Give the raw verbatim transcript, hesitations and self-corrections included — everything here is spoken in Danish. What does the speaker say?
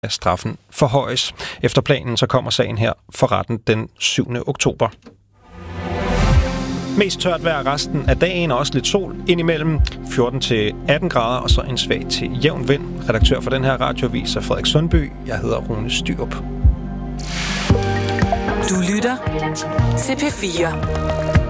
at straffen forhøjes. Efter planen så kommer sagen her for retten den syvende oktober. Mest tørt vejr resten af dagen, og også lidt sol indimellem. fjorten til atten grader, og så en svag til jævn vind. Redaktør for den her radioavis er Frederik Sundby. Jeg hedder Rune Styrup. Du lytter til P fire.